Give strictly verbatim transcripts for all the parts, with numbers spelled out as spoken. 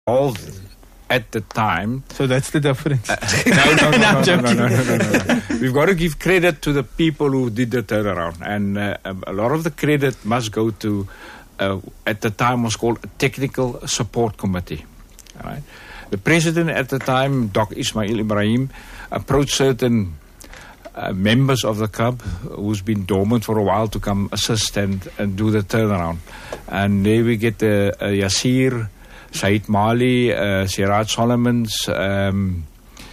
involved at the time. So that's the difference. Uh, no, no, no, no, no, no, no, no, no, no. We've got to give credit to the people who did the turnaround, and uh, a lot of the credit must go to, uh, at the time was called a Technical Support Committee. All right. The president at the time, Doctor Ismail Ibrahim, approached certain uh, members of the club who's been dormant for a while to come assist and, and do the turnaround. And there we get uh, uh, Yasir, Said Mali, uh, Siraj Solomons, um,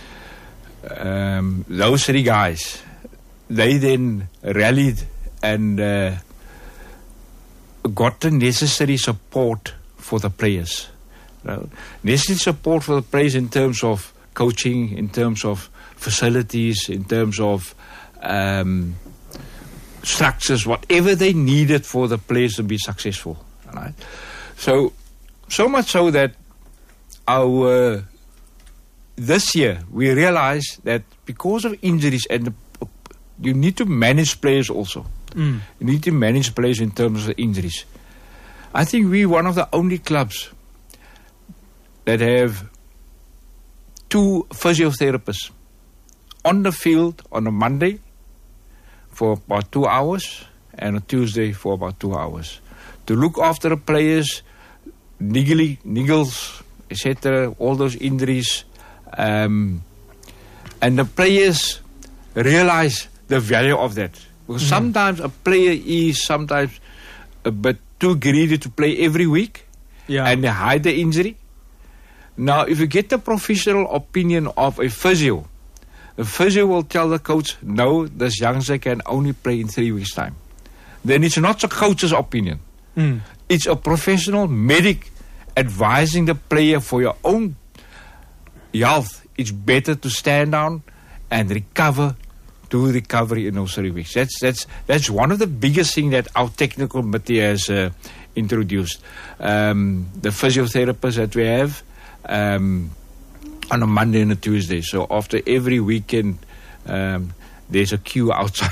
um, those three guys. They then rallied and uh, got the necessary support for the players. Right? Necessary support for the players in terms of coaching, in terms of facilities, in terms of um, structures, whatever they needed for the players to be successful. Right? So, so much so that our uh, this year we realized that because of injuries and the, you need to manage players also. Mm. You need to manage players in terms of injuries. I think we're one of the only clubs that have two physiotherapists on the field on a Monday for about two hours and a Tuesday for about two hours to look after the players, niggly, niggles, et cetera, all those injuries. Um, and the players realize the value of that. Because mm. sometimes a player is sometimes a bit too greedy to play every week, yeah, and they hide the injury. Now, if you get the professional opinion of a physio, the physio will tell the coach, no, this youngster can only play in three weeks' time. Then it's not the coach's opinion. Mm. It's a professional medic advising the player for your own health. It's better to stand down and recover, do recovery in those three weeks. That's that's that's one of the biggest things that our technical committee has uh, introduced. Um, the physiotherapists that we have, Um, on a Monday and a Tuesday. So after every weekend, um, there's a queue outside.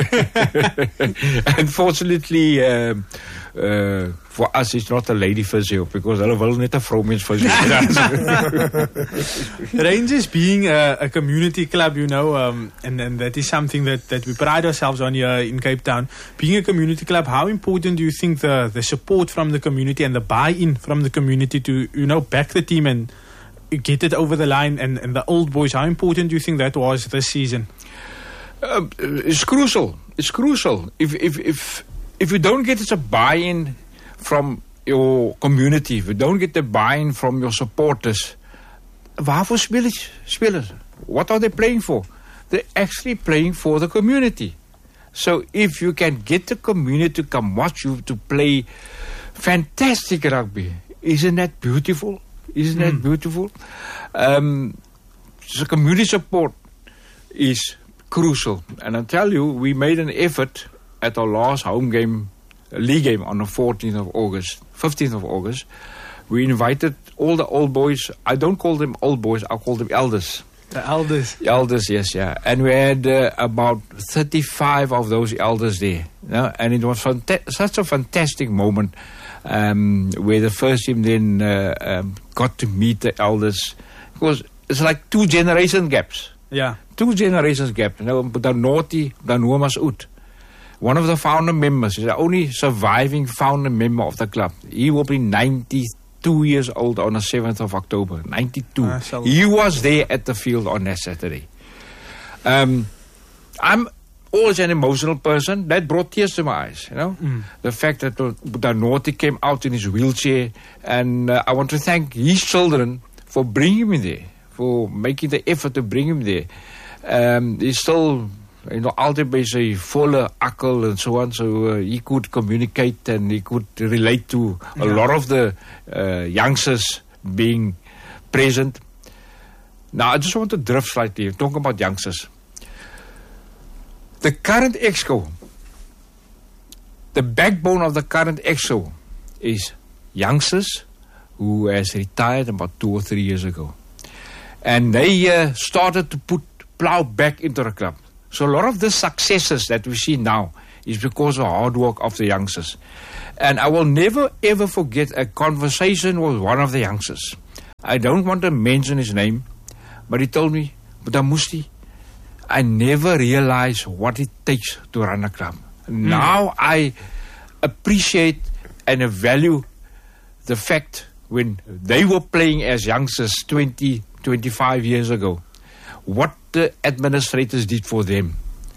Unfortunately, um, uh, for us, it's not a lady physio because hulle wil net 'n vroumens physio. Rangers being a, a community club, you know, um, and, and that is something that, that we pride ourselves on here in Cape Town. Being a community club, how important do you think the, the support from the community and the buy-in from the community to, you know, back the team and get it over the line, and, and the old boys, how important do you think that was this season? Uh, it's crucial. It's crucial. If if if if you don't get a buy-in from your community, if you don't get the buy-in from your supporters, waarvoor spelen spelers? What are they playing for? They're actually playing for the community. So if you can get the community to come watch you to play fantastic rugby, isn't that beautiful? Isn't that mm. beautiful? Um, so community support is crucial. And I tell you, we made an effort at our last home game, league game on the fourteenth of August, fifteenth of August. We invited all the old boys. I don't call them old boys, I call them elders. The elders? The elders, yes, yeah. And we had uh, about thirty-five of those elders there. You know? And it was fanta- such a fantastic moment. Um, where the first team then uh, um, got to meet the elders, because it's like two generation gaps. Yeah, two generations gap. Now, Danoti, Danumas Ut, one of the founder members, is the only surviving founder member of the club. He will be ninety-two years old on the seventh of October. ninety-two. Ah, he was there at the field on that Saturday. Um, I'm always an emotional person. That brought tears to my eyes, you know. Mm. The fact that Danoti came out in his wheelchair, and uh, I want to thank his children for bringing him there, for making the effort to bring him there. Um, he's still, you know, altyd by sy volle akkel and so on, so uh, he could communicate and he could relate to a yeah. lot of the uh, youngsters being present. Now, I just want to drift slightly, talking about youngsters. The current Exco, the backbone of the current Exco is youngsters who has retired about two or three years ago. And they uh, started to put plow back into the club. So a lot of the successes that we see now is because of hard work of the youngsters. And I will never ever forget a conversation with one of the youngsters. I don't want to mention his name, but he told me, but Musti, I never realized what it takes to run a club. Mm. Now I appreciate and value the fact when they were playing as youngsters twenty, twenty-five years ago, what the administrators did for them.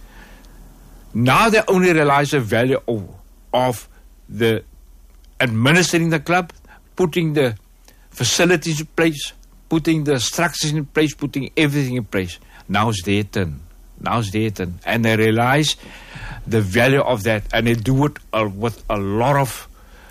Now they only realize the value of, of the administering the club, putting the facilities in place, putting the structures in place, putting everything in place. Now it's their turn. Now it's their turn. And they realize the value of that, and they do it uh, with a lot of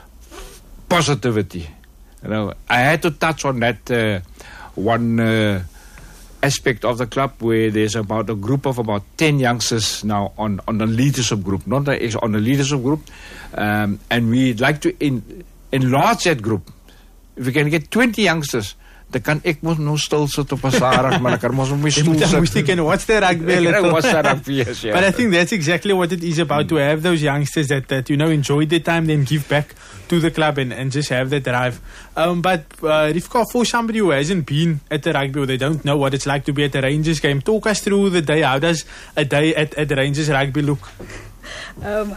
positivity. You know, I had to touch on that uh, one uh, aspect of the club where there's about a group of about ten youngsters now on, on the leadership group, not the, on the leadership group, um, and we'd like to in, enlarge that group. If we can get twenty youngsters, dan kan ek mos nou stil sit op 'n sarak, maar ek kan mos op my stoel sit. Can watch the rugby a little. Watch the rugby, yes, yeah. But I think that's exactly what it is about, to have those youngsters that, that you know, enjoy their time, then give back to the club and, and just have that drive. Um, but uh, Rivka, for somebody who hasn't been at the rugby, or they don't know what it's like to be at the Rangers game, talk us through the day. How does a day at, at the Rangers rugby look? Um,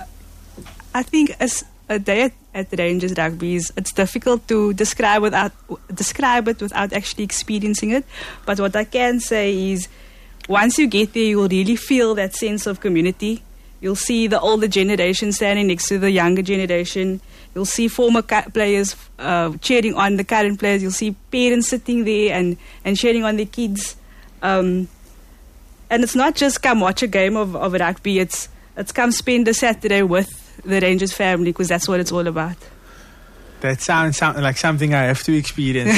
I think as a day at, at the Rangers rugby is, it's difficult to describe without describe it without actually experiencing it. But what I can say is, once you get there, you will really feel that sense of community. You'll see the older generation standing next to the younger generation. You'll see former ca- players uh, cheering on the current players. You'll see parents sitting there and, and cheering on their kids. Um, and it's not just come watch a game of, of rugby. It's it's come spend a Saturday with the Rangers family, because that's what it's all about. That sounds sound like something I have to experience.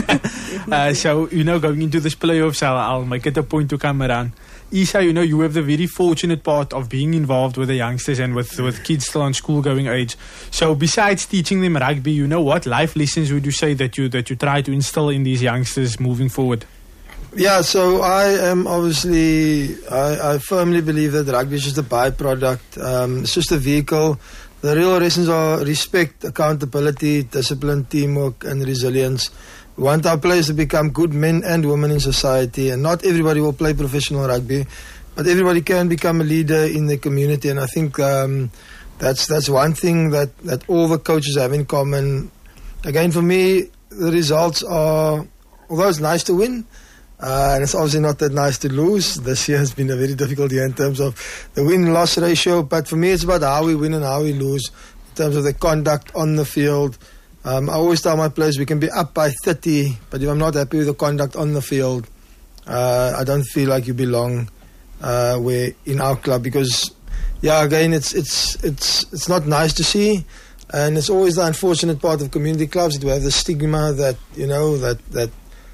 uh, so, you know, going into this playoffs, I'll, I'll make it a point to come around. Isa, you know, you have the very fortunate part of being involved with the youngsters and with, with kids still on school-going age. So, besides teaching them rugby, you know, what life lessons would you say that you that you try to instill in these youngsters moving forward? Yeah, so I am obviously, I, I firmly believe that rugby is just a byproduct. Um, it's just a vehicle. The real lessons are respect, accountability, discipline, teamwork, and resilience. We want our players to become good men and women in society, and not everybody will play professional rugby, but everybody can become a leader in the community. And I think um, that's that's one thing that, that all the coaches have in common. Again, for me, the results are, although it's nice to win, Uh, and it's obviously not that nice to lose. This year has been a very difficult year in terms of the win-loss ratio. But for me, it's about how we win and how we lose in terms of the conduct on the field. Um, I always tell my players we can be up by thirty, but if I'm not happy with the conduct on the field, uh, I don't feel like you belong uh, where in our club. Because, yeah, again, it's it's it's it's not nice to see. And it's always the unfortunate part of community clubs that we have the stigma that, you know, that... that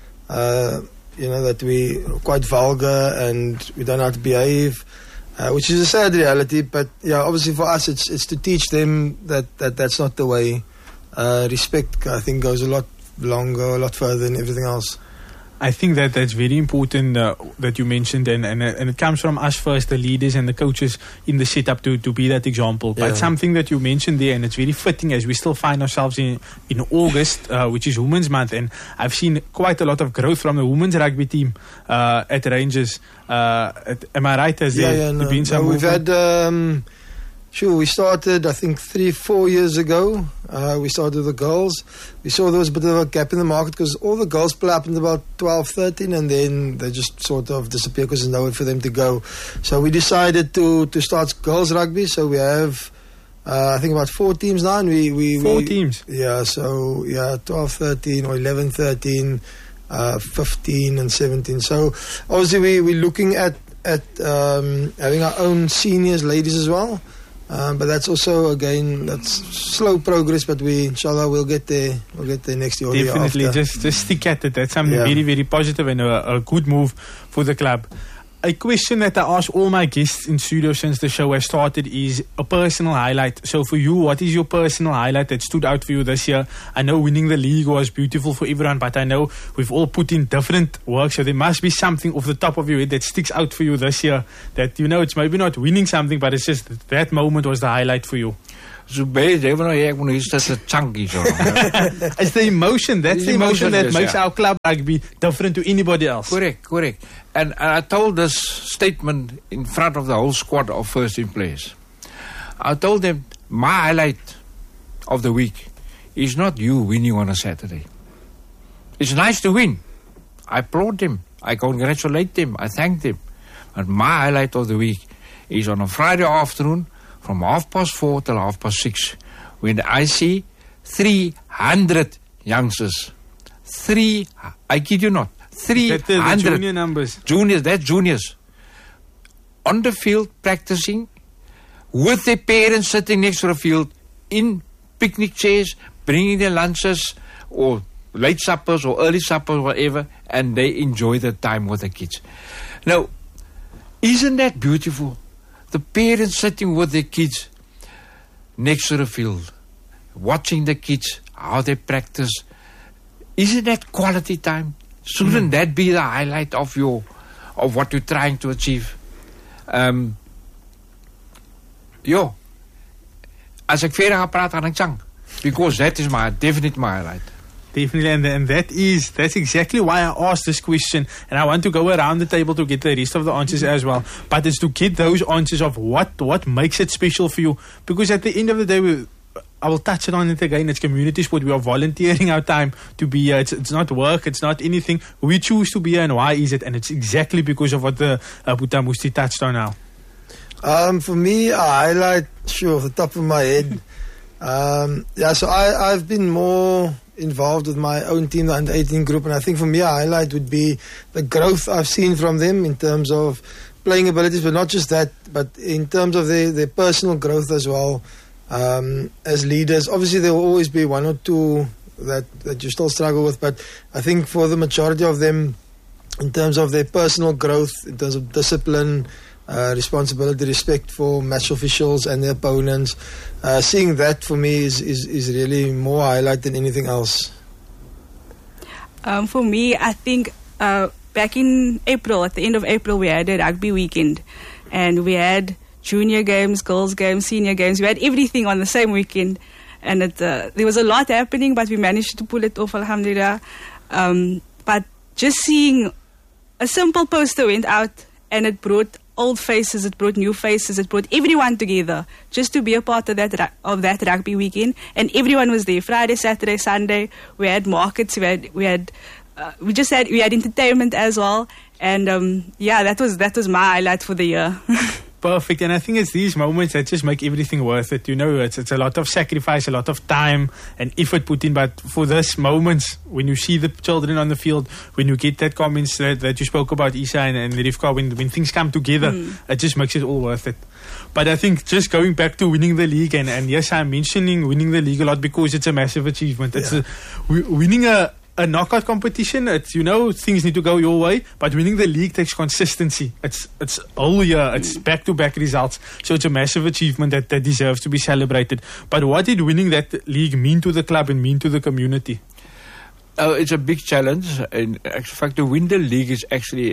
uh, you know, that we are quite vulgar and we don't know how to behave, uh, which is a sad reality. But, yeah, obviously for us it's it's to teach them that, that that's not the way. Uh, respect, I think, goes a lot longer, a lot further than everything else. I think that that's very important uh, that you mentioned, and, and and it comes from us first, the leaders and the coaches in the setup to, to be that example. Yeah. But something that you mentioned there, and it's very fitting as we still find ourselves in, in August, uh, which is Women's Month, and I've seen quite a lot of growth from the women's rugby team uh, at Rangers. Uh, at, am I right? Has yeah, there yeah, no, been some no, we've movement? had... Um, Sure, we started, I think, three, four years ago. Uh, we started with the girls. We saw there was a bit of a gap in the market because all the girls play up until about twelve, thirteen, and then they just sort of disappear because there's nowhere for them to go. So we decided to, to start girls rugby. So we have, uh, I think, about four teams now. And we, we, four we, teams? Yeah, so, yeah, twelve, thirteen, or eleven, thirteen, uh, fifteen, and seventeen. So obviously we, we're looking at, at um, having our own seniors, ladies as well. Um, but that's also, again, that's slow progress, but we, inshallah, we'll get there. We'll get there next year. Definitely, after. just just stick at it. That's something Yeah. very, very positive and a, a good move for the club. A question that I ask all my guests in studio since the show has started is a personal highlight. So for you, what is your personal highlight that stood out for you this year? I know winning the league was beautiful for everyone, but I know we've all put in different work, so there must be something off the top of your head that sticks out for you this year that, you know, it's maybe not winning something, but it's just that moment was the highlight for you. So bad, jy nou ek moet hier sit 'n chunky so. It's the emotion. That's It's the emotion emotion, that yes, makes yeah. our club rugby different to anybody else. Correct, correct. And, and I told this statement in front of the whole squad of first team players. I told them my highlight of the week is not you winning on a Saturday. It's nice to win. I applaud them. I congratulate them. I thank them. But my highlight of the week is on a Friday afternoon from half past four till half past six, when I see three hundred youngsters. Three, I kid you not, three hundred. That's the, the junior numbers. Juniors, that's juniors. On the field practicing with their parents sitting next to the field in picnic chairs, bringing their lunches or late suppers or early suppers, whatever, and they enjoy the time with the kids. Now, isn't that beautiful? The parents sitting with their kids next to the field, watching the kids, how they practice. Isn't that quality time? Shouldn't mm. that be the highlight of your, of what you're trying to achieve? Um, yo, as ek verder gaan praat, gaan ek chang, because that is my definite my highlight. Definitely, and, and that is that's exactly why I asked this question, and I want to go around the table to get the rest of the answers as well. But it's to get those answers of what what makes it special for you, because at the end of the day, we, I will touch it on it again. It's community sport. We are volunteering our time to be here. It's, it's not work. It's not anything. We choose to be here, and why is it? And it's exactly because of what the uh, Boeta Musti touched on now. Um, for me, a highlight, sure, off the top of my head. Um, yeah, so I, I've been more involved with my own team, the under eighteen group, and I think for me a highlight would be the growth I've seen from them in terms of playing abilities, but not just that, but in terms of their, their personal growth as well. Um, as leaders, obviously there will always be one or two that, that you still struggle with, but I think for the majority of them, in terms of their personal growth, in terms of discipline, Uh, responsibility, respect for match officials and their opponents. Uh, seeing that for me is, is, is really more highlight than anything else. Um, for me, I think uh, back in April, at the end of April, we had a rugby weekend. And we had junior games, girls games, senior games. We had everything on the same weekend. And it, uh, there was a lot happening, but we managed to pull it off, alhamdulillah. Um, but just seeing a simple poster went out and it brought old faces, it brought new faces, it brought everyone together just to be a part of that of that rugby weekend, and everyone was there. Friday, Saturday, Sunday. We had markets. We had we had uh, we just had we had entertainment as well, and um, yeah, that was that was my highlight for the year. Perfect, and I think it's these moments that just make everything worth it. You know, it's it's a lot of sacrifice, a lot of time and effort put in, but for these moments, when you see the children on the field, when you get that comments that, that you spoke about, Isa and, and Rivka, when, when things come together, mm. it just makes it all worth it. But I think just going back to winning the league, and, and yes, I'm mentioning winning the league a lot because it's a massive achievement. It's yeah. a, winning a A knockout competition, it's, you know, things need to go your way, but winning the league takes consistency. It's it's all year, it's back-to-back results, so it's a massive achievement that, that deserves to be celebrated. But what did winning that league mean to the club and mean to the community? Oh, it's a big challenge. In fact, to win the league is actually,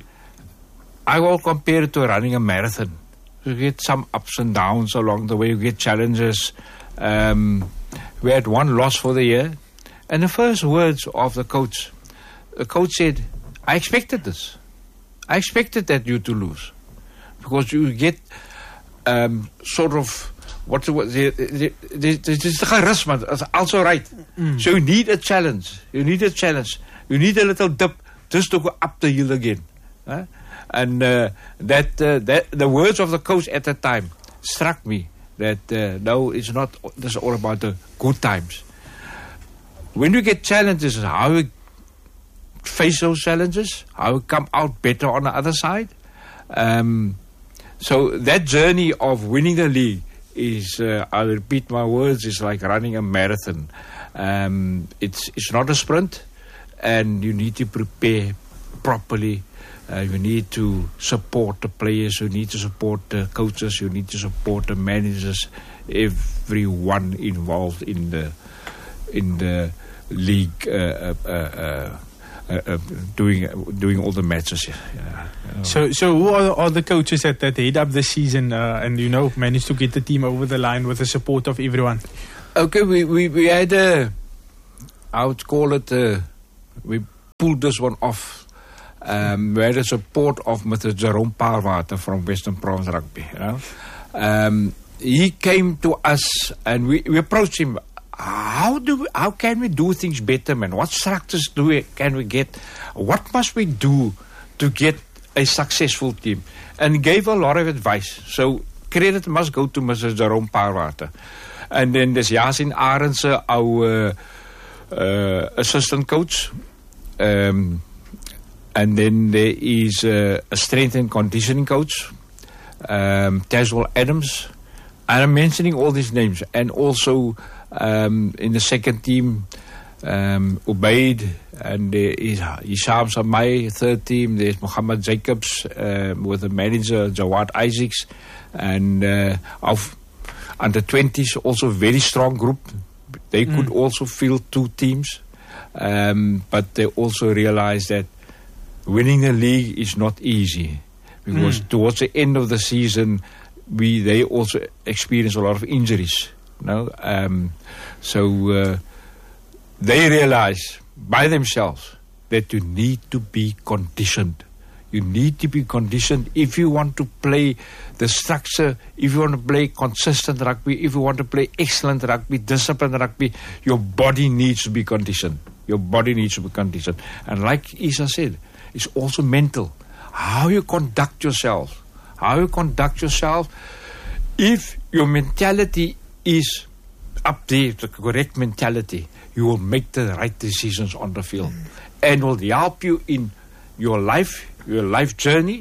I will compare it to running a marathon. You get some ups and downs along the way, you get challenges. Um, we had one loss for the year. And the first words of the coach, the coach said, I expected this. I expected that you to lose. Because you get um, sort of, what's the word, this is the charisma, it's also right. Mm. So you need a challenge. You need a challenge. You need a little dip just to go up the hill again. Huh? And uh, that, uh, that the words of the coach at the time struck me that uh, no, it's not, this is all about the good times. When you get challenges, how you face those challenges, how you come out better on the other side. Um, so that journey of winning the league is, uh, I'll repeat my words, is like running a marathon. Um, it's it's not a sprint, and you need to prepare properly. Uh, you need to support the players, you need to support the coaches, you need to support the managers, everyone involved in the in the league uh, uh, uh, uh, uh, doing doing all the matches. Yeah. So, so who are, are the coaches that, that head up the season uh, and you know managed to get the team over the line with the support of everyone? Okay, we we, we had a, I would call it a, we pulled this one off. Um, we had the support of Mister Jerome Parwater from Western Province Rugby. You know, um, he came to us and we, we approached him. How do we, how can we do things better, man? What structures do we can we get? What must we do to get a successful team? And gave a lot of advice. So credit must go to Mister Jerome Parwater. And then there's Yasin Arendse, our uh, assistant coach. Um, And then there is uh, a strength and conditioning coach, um, Tazwell Adams. And I'm mentioning all these names. And also um, in the second team, um, Ubaid, and there is Hisham Samai, third team. There's Muhammad Jacobs uh, with the manager, Jawad Isaacs. And uh, of under twenties, also a very strong group. They mm. could also field two teams. Um, but they also realized that winning the league is not easy because mm. towards the end of the season, we they also experience a lot of injuries. You know? um, so uh, they realize by themselves that you need to be conditioned. You need to be conditioned if you want to play the structure, if you want to play consistent rugby, if you want to play excellent rugby, disciplined rugby, your body needs to be conditioned. Your body needs to be conditioned. And like Isa said, it's also mental. How you conduct yourself. How you conduct yourself. If your mentality is up there, the correct mentality, you will make the right decisions on the field. Mm. And will help you in your life, your life journey,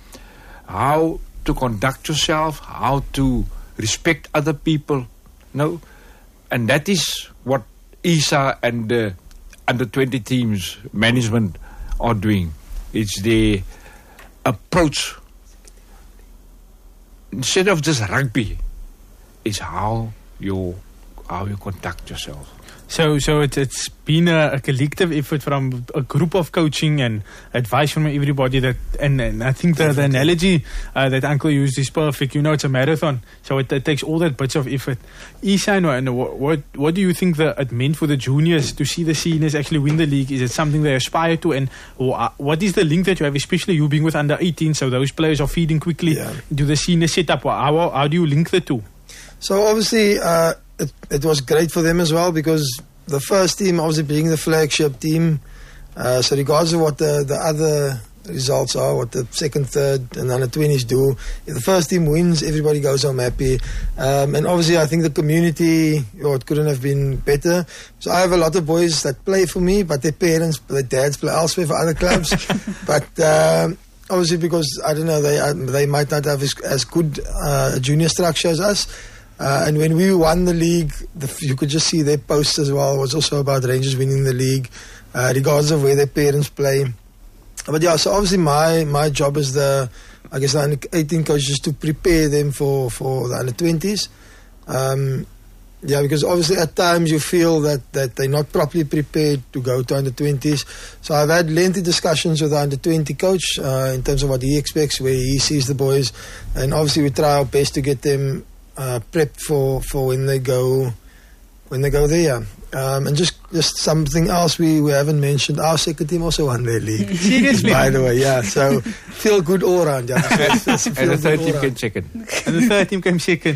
how to conduct yourself, how to respect other people. No? And that is what Isa and the under twenty teams management are doing. It's the approach. Instead of just rugby, is how you how you conduct yourself. So, so it's it's been a, a collective effort from a group of coaching and advice from everybody. That and, and I think the, the analogy uh, that Uncle used is perfect. You know, it's a marathon, so it, it takes all that bits of effort. Isa, and what, what what do you think that it meant for the juniors to see the seniors actually win the league? Is it something they aspire to? And what is the link that you have, especially you being with under eighteen? So those players are feeding quickly. Yeah. Do the seniors set up? How how do you link the two? So obviously. Uh, It, it was great for them as well because the first team obviously being the flagship team, uh, so regardless of what the, the other results are, what the second, third and under twenties do, if the first team wins, everybody goes home happy. Um, and obviously I think the community, oh, it couldn't have been better. So I have a lot of boys that play for me, but their parents, their dads play elsewhere for other clubs. But um, obviously because, I don't know, they they might not have as, as good uh, junior structure as us. Uh, and when we won the league, the, you could just see their posts as well. It was also about Rangers winning the league, uh, regardless of where their parents play. But yeah, so obviously my, my job as the, I guess, the under eighteen coach is to prepare them for, for the under twenties. Um, yeah, because obviously at times you feel that, that they're not properly prepared to go to under twenties. So I've had lengthy discussions with the under twenty coach uh, in terms of what he expects, where he sees the boys. And obviously we try our best to get them Uh, prepped for, for when they go when they go there. Um, and just, just something else we, we haven't mentioned, our second team also won their league. Seriously? By the way, yeah. So feel good all around. Yeah. So and the third team came second. And the third team came second.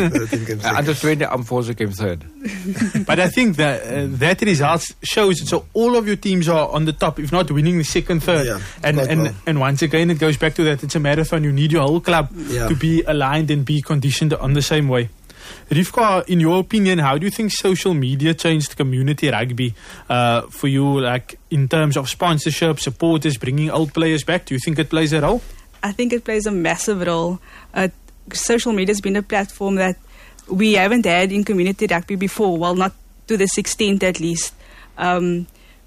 uh, under twenty, Amfosa came third. But I think that uh, that results shows it. So all of your teams are on the top, if not winning the second, third. Yeah, and and, well. and once again, it goes back to that. It's a marathon. You need your whole club yeah. to be aligned and be conditioned on the same way. Rivka, in your opinion, how do you think social media changed community rugby uh, for you, like in terms of sponsorship, supporters, bringing old players back? Do you think it plays a role? I think it plays a massive role. Uh, social media has been a platform that we haven't had in community rugby before, well, not to this extent at least. Um,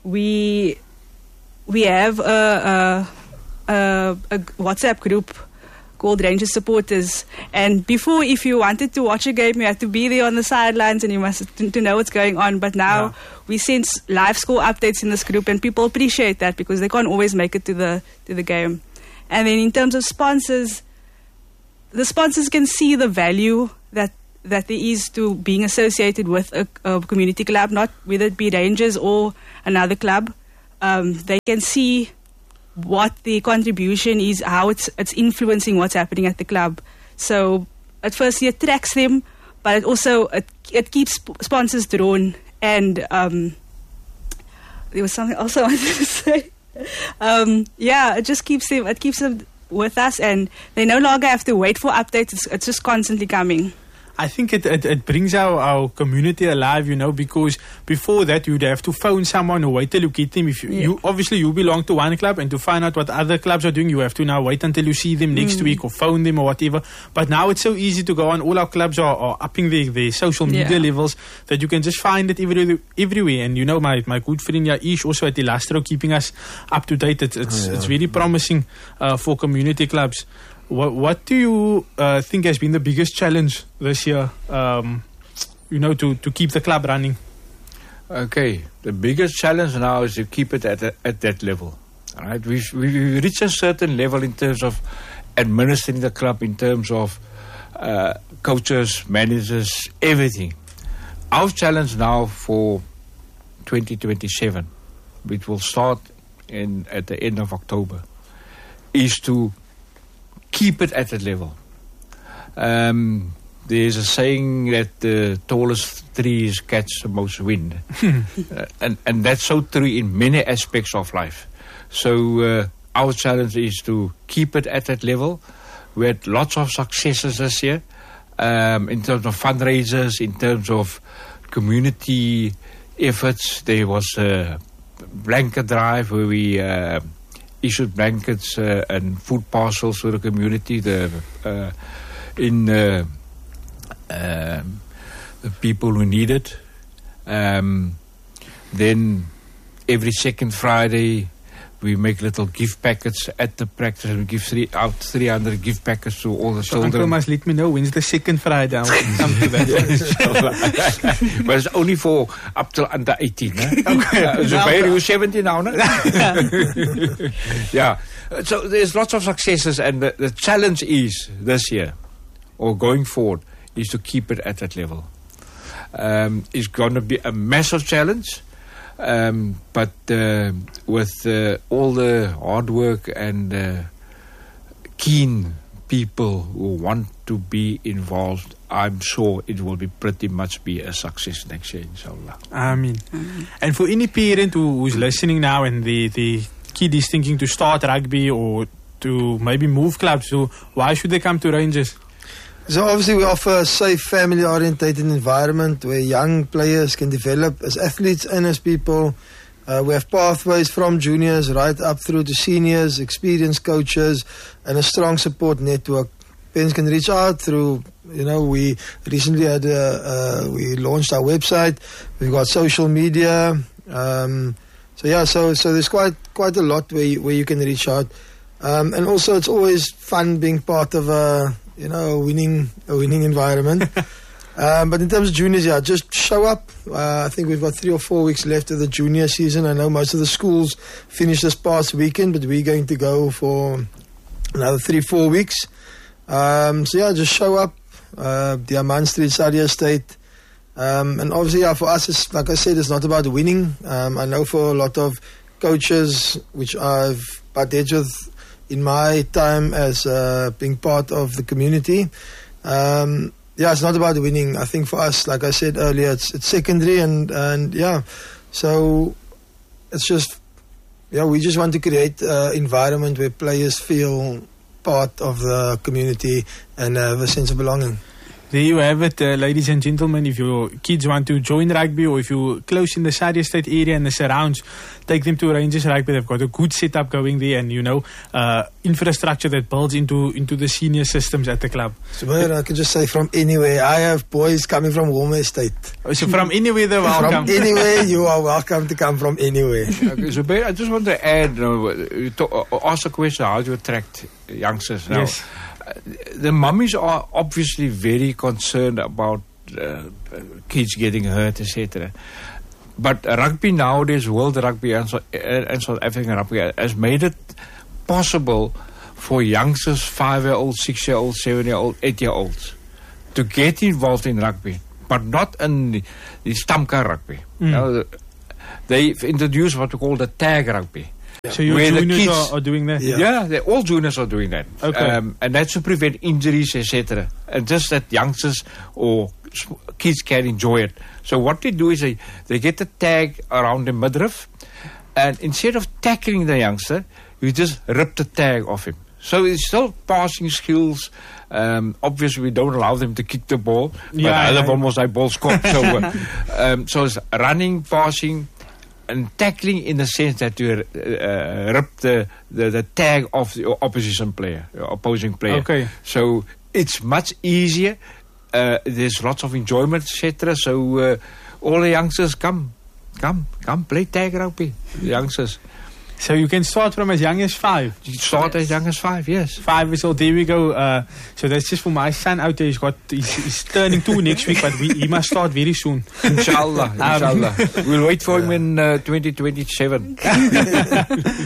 we we have a, a, a, a WhatsApp group called Rangers Supporters. And before, if you wanted to watch a game, you had to be there on the sidelines and you must to, to know what's going on. But now Yeah. we send live score updates in this group, and people appreciate that because they can't always make it to the to the game. And then in terms of sponsors, the sponsors can see the value that that there is to being associated with a, a community club, not whether it be Rangers or another club. Um, they can see what the contribution is, how it's it's influencing what's happening at the club. So at first it attracts them, but it also it, it keeps sp- sponsors drawn. And um, there was something else I wanted to say. Um, yeah, it just keeps them. It keeps them with us, and they no longer have to wait for updates. It's, it's just constantly coming. I think it, it, it brings our, our community alive, you know, because before that you'd have to phone someone or wait till you get them. If you, Yeah. you obviously you belong to one club, and to find out what other clubs are doing, you have to now wait until you see them next Mm. week or phone them or whatever. But now it's so easy to go on. All our clubs are, are upping their, their social media Yeah. levels that you can just find it every, everywhere. And you know, my, my good friend Yaish also at Elastro keeping us up to date. It's, it's, Oh, yeah. it's very promising uh, for community clubs. What, what do you uh, think has been the biggest challenge this year, um, you know, to, to keep the club running? Okay, the biggest challenge now is to keep it at a, at that level. All right, we've, we've reached a certain level in terms of administering the club, in terms of uh, coaches, managers, everything. Our challenge now for twenty twenty-seven, which will start in at the end of October, is to keep it at that level. Um, there's a saying that the tallest trees catch the most wind. uh, and, and that's so true in many aspects of life. So uh, our challenge is to keep it at that level. We had lots of successes this year um, in terms of fundraisers, in terms of community efforts. There was a blanket drive where we uh, issued blankets uh, and food parcels to the community. The uh, in uh, um, the people who need it. Um, then every second Friday we make little gift packets at the practice. We give three, out three hundred gift packets to all the So Uncle children. must let me know when's the second Friday. I will come to that. But it's only for up till under eighteen. Eh? Okay. Uh, so where you seventeen now? No? Yeah. Uh, So there's lots of successes, and the, the challenge is this year, or going forward, is to keep it at that level. Um, it's going to be a massive challenge, um, but uh, with uh, all the hard work and uh, keen people who want to be involved, I'm sure it will be pretty much be a success next year, inshallah. I mean, and for any parent who, who's listening now and the, the kid is thinking to start rugby or to maybe move clubs, so why should they come to Rangers? So obviously we offer a safe, family-orientated environment where young players can develop as athletes and as people. Uh, we have pathways from juniors right up through to seniors, experienced coaches, and a strong support network. Parents can reach out through, you know, we recently had, a, uh, we launched our website. We've got social media. Um, so yeah, so so there's quite quite a lot where you, where you can reach out. Um, and also it's always fun being part of a, you know, a winning, a winning environment. um, but in terms of juniors, yeah, just show up. Uh, I think we've got three or four weeks left of the junior season. I know most of the schools finished this past weekend, but we're going to go for another three, four weeks. Um, so yeah, just show up. Uh, Diamond Street, Sadia Estate. Um, and obviously, yeah, for us, it's, like I said, it's not about winning. Um, I know for a lot of coaches, which I've butted with in my time as uh, being part of the community, um, yeah, it's not about winning. I think for us, like I said earlier, it's it's secondary, and and yeah, so it's just, yeah, we just want to create an environment where players feel part of the community and have a sense of belonging. There you have it, uh, ladies and gentlemen. If your kids want to join rugby, or if you're close in the Sadia Estate area and the surrounds, take them to Rangers Rugby. They've got a good setup going there, and you know, uh, infrastructure that builds into into the senior systems at the club. So I can just say from anywhere. I have boys coming from Walmer Estate. So from anywhere they're welcome. From anywhere, you are welcome to come from anywhere. Okay, so Ben, I just want to add, you know, you talk, uh, ask a question, how do you attract youngsters now? Yes. the mummies are obviously very concerned about uh, kids getting hurt, et cetera. But rugby nowadays, World Rugby and, so, and South African Rugby has made it possible for youngsters, five-year-olds, six-year-olds, seven-year-olds, eight-year-olds, to get involved in rugby, but not in the, the stamka rugby. Mm. Now, they've introduced what we call the tag rugby. So your Where the juniors kids- are, are doing that? Yeah, Yeah. they, all juniors are doing that. Okay. Um, and that's to prevent injuries, et cetera. And just that youngsters or s- kids can enjoy it. So what they do is they, they get a tag around the midriff, and instead of tackling the youngster, you just rip the tag off him. So it's still passing skills. Um, obviously, we don't allow them to kick the ball. But Yeah, hulle yeah. wil mos daai bal skop. So, uh, um, so it's running, passing, and tackling in the sense that you uh, uh, rip the, the, the tag of the opposition player, your opposing player. Okay. So it's much easier. Uh, there's lots of enjoyment, et cetera. So uh, all the youngsters come, come, come play tag rugby. The youngsters. So you can start from as young as five. You start as young as five, yes. Five years old, there we go. Uh, so that's just for my son out there. He's got, he's, he's turning two next week, but we, he must start very soon. Inshallah, inshallah. We'll wait for him in uh, twenty twenty-seven. Uh,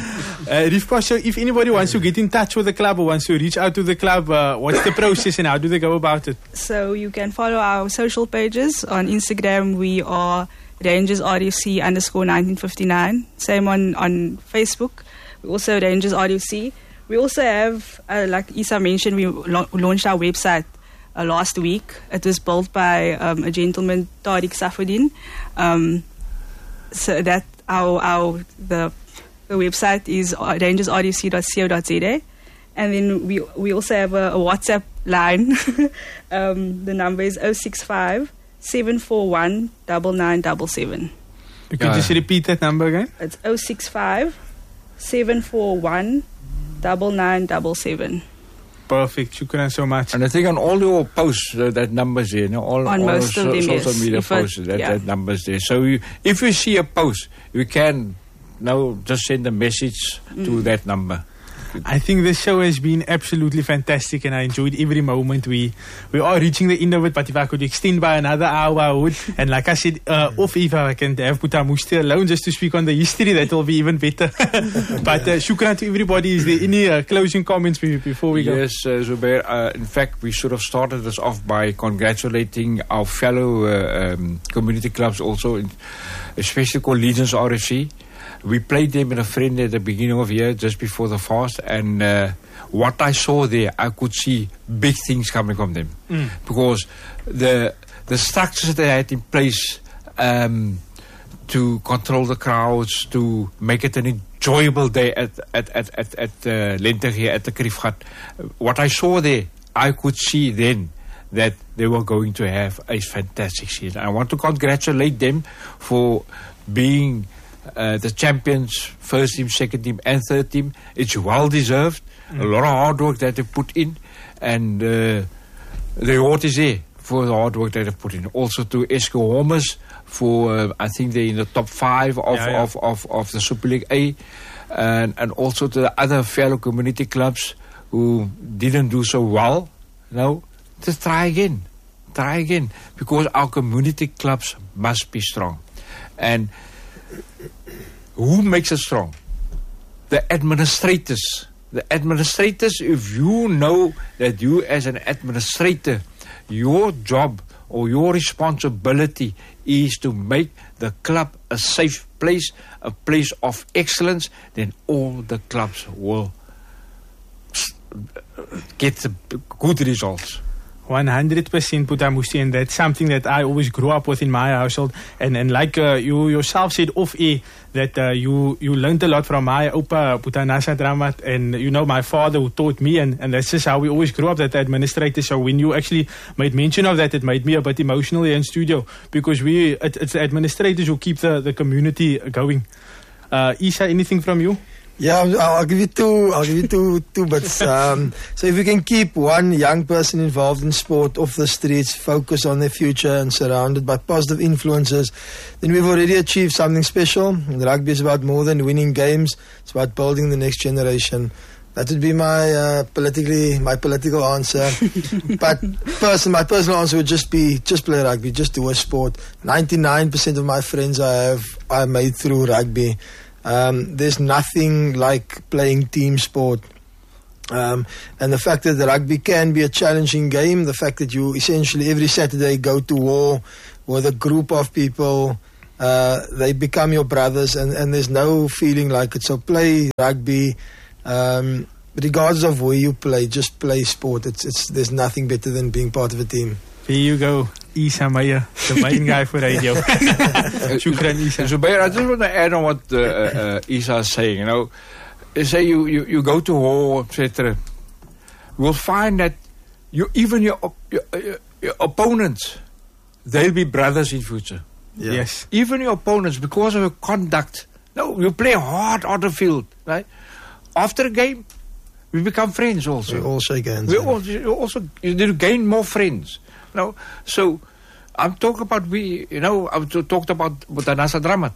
Rivka, so if anybody wants to get in touch with the club or wants to reach out to the club, uh, what's the process and how do they go about it? So you can follow our social pages. On Instagram, we are Rangers R U C underscore nineteen fifty-nine. Same on, on Facebook. We also Rangers R U C. We also have, uh, like Isa mentioned, we la- launched our website uh, last week. It was built by um, a gentleman, Tariq Safuddin. Um, so that our our the the website is rangers r u c dot co dot z a. And then we we also have a, a WhatsApp line. um, the number is oh six five, seven four one, nine nine seven seven. You can Yeah. just repeat that number again. It's oh six five, seven four one, nine nine seven seven. Perfect. Shukran so much. And I think on all your posts, uh, that number's there. No? All, On all most so, of them, social yes. media If I- posts, that, yeah. that number's there. So you, if you see a post, you can now just send a message to that number. I think this show has been absolutely fantastic and I enjoyed every moment. We we are reaching the end of it, but if I could extend by another hour, I would. And like I said, uh, off if I can have Butamushti alone just to speak on the history, that will be even better. But uh, shukran to everybody. Is there any uh, closing comments be- before we go? Yes, uh, Zubair. Uh, in fact, we should have started this off by congratulating our fellow uh, um, community clubs also, in, especially called Legions R F C. We played them in a friendly at the beginning of the year, just before the fast, and uh, what I saw there, I could see big things coming from them. Mm. Because the the structures they had in place um, to control the crowds, to make it an enjoyable day at at at at, at uh, Lente here at the Kriefgat. What I saw there, I could see then that they were going to have a fantastic season. I want to congratulate them for being uh, the champions, first team, second team, and third team. It's well deserved. Mm. A lot of hard work that they put in, and uh, the reward is there for the hard work that they've put in. Also to Esco Homers for, uh, I think they're in the top five of, Yeah, yeah. of, of, of the Super League A, and, and also to the other fellow community clubs who didn't do so well. No, just try again. Try again. Because our community clubs must be strong. And who makes it strong? The administrators. The administrators, if you know that you as an administrator, your job or your responsibility is to make the club a safe place, a place of excellence, then all the clubs will get the good results. one hundred percent Butamushti, and that's something that I always grew up with in my household. And and like uh, you yourself said off air, that uh, you you learned a lot from my Opa Butanasa Dramat, and you know my father who taught me, and, and that's just how we always grew up, that administrator. So when you actually made mention of that, it made me a bit emotional here in studio, because we it, it's the administrators who keep the, the community going. Uh, Isa, anything from you? Yeah, I'll, I'll give you two. I'll give you two two bits. Um, so if we can keep one young person involved in sport off the streets, focus on their future, and surrounded by positive influences, then we've already achieved something special. And rugby is about more than winning games; it's about building the next generation. That would be my uh, politically my political answer. But person, my personal answer would just be just play rugby, just do a sport. ninety-nine percent of my friends I have I made through rugby. Um, there's nothing like playing team sport. Um, and the fact that the rugby can be a challenging game, the fact that you essentially every Saturday go to war with a group of people, uh, they become your brothers, and, and there's no feeling like it. So play rugby. Um, regardless of where you play, just play sport. It's it's there's nothing better than being part of a team. There you go, Isa Meyer, the main guy for radio. Shukran, Isa. Zubair, I just want to add on what uh, uh, Isa is saying. You know, you say you, you, you go to war, et cetera. You'll find that you even your, your, your, your opponents, they'll be brothers in future. Yeah. Yes. Even your opponents, because of your conduct. No, you play hard on the field, right? After a game, we become friends also. We all shake hands. We yeah. also, you also you gain more friends. You know? So I'm talking about we. You know, I talked about Butanasa Dramat.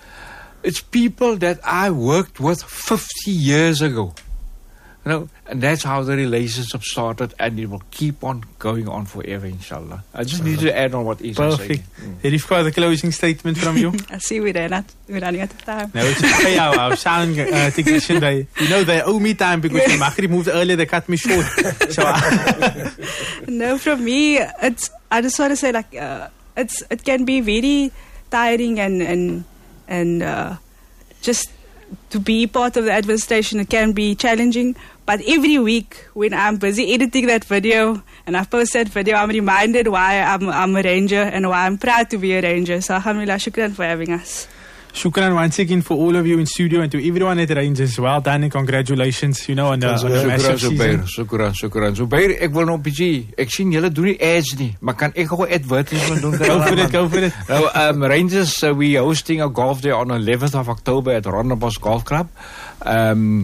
It's people that I worked with fifty years ago. You know, and that's how the relationship started, and it will keep on going on forever, inshallah. I just need to add on what Isa said. Perfect. Rivka, the closing statement from you. I see we're not we're running out of time. No, it's okay. Our, our sound uh, technician, they, you know, they owe me time because the Maghrib moved earlier. They cut me short. So, I No, from me, it's. I just want to say, like, uh, it's. It can be very tiring and and and uh, just to be part of the administration. It can be challenging, but every week when I'm busy editing that video and I post that video, I'm reminded why I'm I'm a ranger and why I'm proud to be a ranger. So, alhamdulillah, shukran for having us. Shukran once again for all of you in studio and to everyone at Rangers. Well done and congratulations, you know, on the, on the massive season. Shukran, shukran. Zubair, ek wil nou 'n bietjie, ek sien julle doen nie ads nie, maar kan ek gou advertisement doen? Go for it, go for it. Now, um, Rangers, uh, we hosting a golf day on eleventh of October at Rondebosch Golf Club. Um,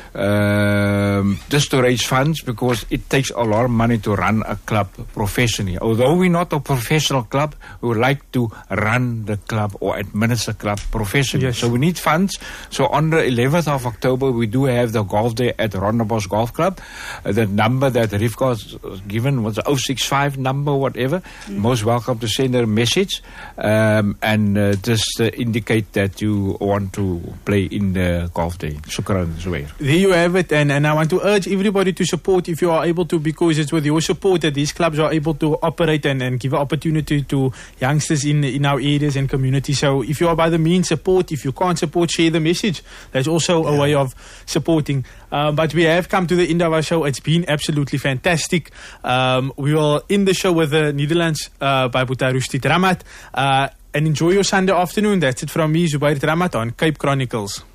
um, just to raise funds, because it takes a lot of money to run a club professionally. Although we're not a professional club, we would like to run the club or administer the club professionally. Yes. So we need funds. So on the eleventh of October, we do have the golf day at Rondebosch Golf Club. Uh, the number that Rivka was given was the oh six five number, whatever. Mm. Most welcome to send her a message um, and uh, just uh, indicate that you want to play in the golf day. Shukran, Zubair. There you have it, and, and I want to urge everybody to support if you are able to, because it's with your support that these clubs are able to operate and, and give opportunity to youngsters in in our areas and communities. So if you are by the means, support. If you can't support, share the message. That's also a way of supporting. Uh, but we have come to the end of our show. It's been absolutely fantastic. Um, we will end the show with the Netherlands uh, by Boeta Rushdie Dramat. Uh, and enjoy your Sunday afternoon. That's it from me, Zubair Dramat, on Cape Chronicles.